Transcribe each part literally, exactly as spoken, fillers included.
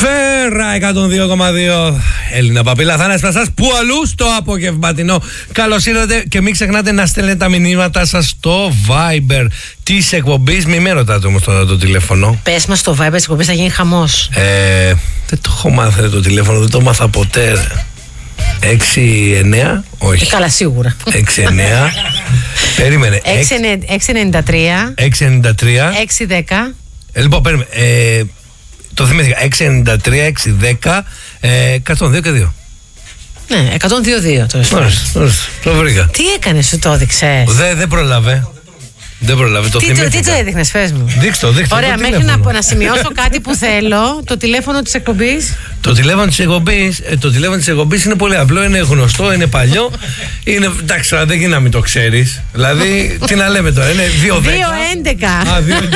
Σφαίρα εκατόν δύο κόμμα δύο. Έλληνα Παπίλα, Θάνας Πασάς, που αλλού στο απογευματινό. Καλώς ήρθατε και μην ξεχνάτε να στέλνετε τα μηνύματα σας στο Viber της εκπομπής. Μην με ρωτάτε όμως το, το τηλέφωνο. Πες μας στο Viber της εκπομπής, θα γίνει χαμός. Ε, δεν το έχω μάθει το τηλέφωνο, δεν το μάθα ποτέ. έξι εννέα, όχι. Ε, καλά, σίγουρα. έξι εννέα. Περίμενε. έξι εννιά τρία. έξι εννιά τρία. έξι δέκα. Ε, λοιπόν, περίμενε. Ε, το θυμήθηκα. έξι εννιά τρία, έξι δέκα, εκατόν δύο και δύο. Ναι, εκατόν δύο δύο. Το βρήκα. Τι έκανες, σου το έδειξες? Δεν δε προλαβέ. Δεν προλαβέ. Το τι, θυμήθηκα. τι το έδειχνες, πες μου. Δείξτε το, δείξτε. Ωραία, μέχρι να, να σημειώσω κάτι που θέλω. Το τηλέφωνο της εκπομπής. Το τηλέφωνο της εκπομπής, ε, το τηλέφωνο της εκπομπής είναι πολύ απλό, είναι γνωστό, είναι παλιό. Είναι, εντάξει, τώρα δεν γίνει να μην το ξέρεις. Δηλαδή, τι να λέμε τώρα, είναι δύο έντεκα. Α, δύο έντεκα.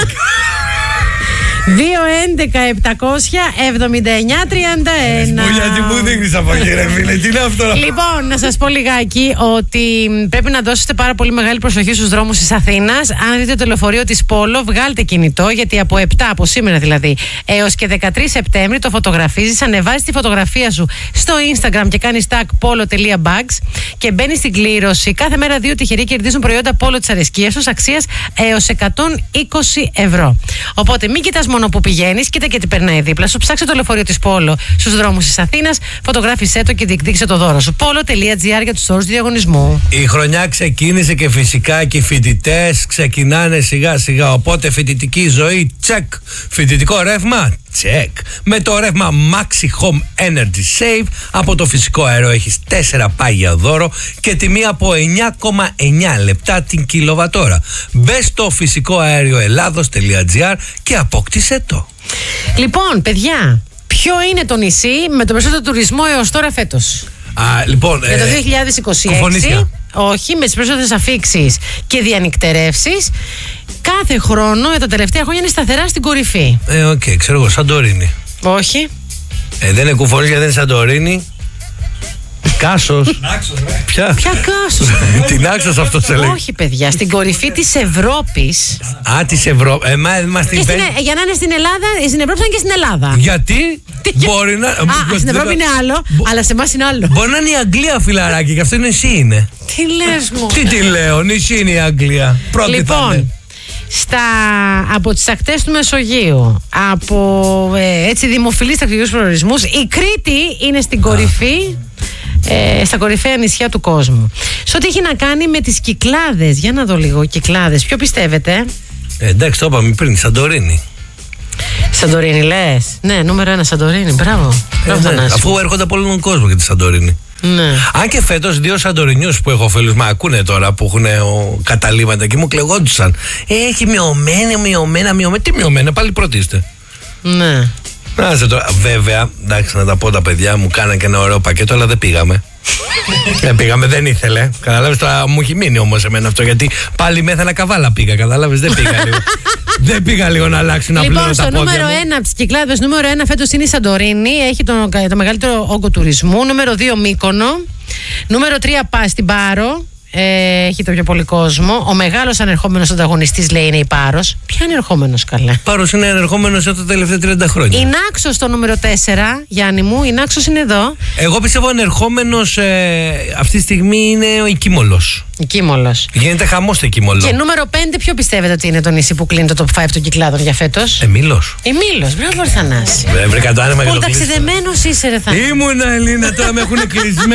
δύο έντεκα επτακόσια εβδομήντα εννιά τριάντα ένα. Που γιατί μου δείχνεις από εκεί, ρε φίλε, τι είναι αυτό? Λοιπόν, να σας πω λιγάκι ότι πρέπει να δώσετε πάρα πολύ μεγάλη προσοχή στους δρόμους της Αθήνας. Αν δείτε το λεωφορείο της Πόλο, βγάλτε κινητό, γιατί από επτά, από σήμερα δηλαδή, έως και δεκατρείς Σεπτέμβρη το φωτογραφίζεις, ανεβάζεις τη φωτογραφία σου στο Instagram και κάνεις tag polo.bags και μπαίνεις στην κλήρωση. Κάθε μέρα δύο τυχεροί κερδίζουν προϊόντα Πόλο της αρεσκίας τους αξίας έως εκατόν είκοσι ευρώ. Οπότε μην κοιτάς μόνο που πηγαίνεις, κοίτα και τι περνάει δίπλα σου. Ψάξε το λεωφορείο της Πόλο στους δρόμους της Αθήνας, φωτογράφησέ το και διεκδίκησε το δώρο σου. polo.gr για τους όρους του διαγωνισμού. Η χρονιά ξεκίνησε και φυσικά και οι φοιτητές ξεκινάνε σιγά σιγά. Οπότε φοιτητική ζωή, τσεκ. Φοιτητικό ρεύμα, τσεκ. Με το ρεύμα Maxi Home Energy Save από το φυσικό αέριο έχεις τέσσερα πάγια δώρο και τιμή από εννιά κόμμα εννιά λεπτά την κιλοβατόρα. Μπες στο φυσικό αέριο ελλάδος.gr και απόκτησε το. Λοιπόν, παιδιά, ποιο είναι το νησί με το περισσότερο τουρισμό έως τώρα φέτος? Α, λοιπόν, για το δύο χιλιάδες είκοσι έξι. Κουφονίσια. Όχι, με τις περισσότερες αφίξεις και διανυκτερεύσεις. Κάθε χρόνο για τα τελευταία χρόνια είναι σταθερά στην κορυφή. Ε, οκ, okay, ξέρω εγώ, Σαντορίνη. Όχι. Ε, δεν είναι Κουφονίσια, δεν είναι Σαντορίνη. Κάσος. Ποια? Ποια Κάσος? Τι Νάξος αυτό σε λέει? Όχι, παιδιά, στην κορυφή της Ευρώπης. Α, της Ευρώπης. Ε, μα, μα στην στην, ε, για να είναι στην Ελλάδα, στην Ευρώπη θα είναι και στην Ελλάδα. Γιατί? Μπορεί να. Α, στην Ευρώπη είναι άλλο, Μπο... αλλά σε εμάς είναι άλλο. Μπορεί να είναι η Αγγλία, φιλαράκι, και αυτό είναι νησί είναι. Τι λες μου? Τι τι λέω, νησί είναι η Αγγλία. Πρώτη λοιπόν, στα, από τις ακτές του Μεσογείου, από ε, έτσι δημοφιλείς τακτικούς προορισμούς, η Κρήτη είναι στην κορυφή. Ε, στα κορυφαία νησιά του κόσμου. Σε ό,τι έχει να κάνει με τις Κυκλάδες, για να δω λίγο, Κυκλάδες, ποιο πιστεύετε? Ε, εντάξει, το είπαμε πριν, Σαντορίνη. Σαντορίνη λες? Ναι, νούμερο ένα Σαντορίνη, μπράβο. Ε, μπράβο ναι, αφού έρχονται από όλον τον κόσμο για τη Σαντορίνη. Ναι. Αν και φέτος δύο Σαντορινιούς που έχω φίλους, μα ακούνε τώρα που έχουν καταλήμματα και μου κλεγόντουσαν. Έχει μειωμένα, μειωμένα, μειωμένα. Τι μειωμένα, πάλι πρωτίστε. Ναι. Να, τώρα, βέβαια, εντάξει, να τα πω, τα παιδιά μου κάνανε και ένα ωραίο πακέτο, αλλά δεν πήγαμε. Δεν πήγαμε, δεν ήθελε. Καταλάβεις, τώρα μου έχει μείνει όμως εμένα αυτό, γιατί πάλι μέθανα καβάλα πήγα. Καταλάβεις, δεν πήγα λίγο. Δεν πήγα λίγο να αλλάξουν να πλύνω τα πόδια. Λοιπόν, στο νούμερο ένα από τις Κυκλάδες, νούμερο ένα φέτος είναι η Σαντορίνη, έχει το, το μεγαλύτερο όγκο τουρισμού. Νούμερο δύο Μύκονο. Νούμερο τρία Πα στην Πάρο. Ε, έχει το πιο πολύ κόσμο. Ο μεγάλος ανερχόμενος ανταγωνιστής, λέει, είναι η Πάρος. Ποια είναι ερχόμενος, καλά? Πάρος είναι ανερχόμενος εδώ τα τελευταία τριάντα χρόνια. Η Νάξος στο νούμερο τέσσερα, Γιάννη μου. Η Νάξος είναι εδώ. Εγώ πιστεύω ανερχόμενος ε, αυτή τη στιγμή είναι ο Οικίμολος. Οικίμολος. Γίνεται χαμός το Οικίμολο. Και νούμερο πέντε, ποιο πιστεύετε ότι είναι το νησί που κλείνει το top πέντε των Κυκλάδων για φέτος? Ε, Μήλος. Η Μήλος, μπράβο, Θανάση. Βρήκα το άνεμα για το κλείσιμο. Πολυταξιδεμένος είσαι, ρε Θανάση. Ήμουνα, Ελίνα, τώρα με έχουν κλεισμένο.